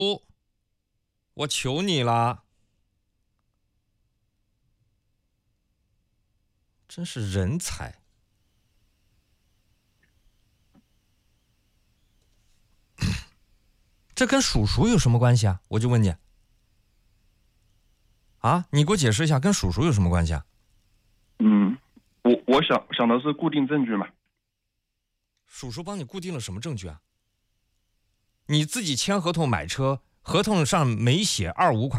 我求你了，真是人才。这跟叔叔有什么关系啊？我就问你啊，你给我解释一下，跟叔叔有什么关系啊？ 我想的是固定证据嘛。 叔叔帮你固定了什么证据啊？你自己签合同买车，合同上没写25款。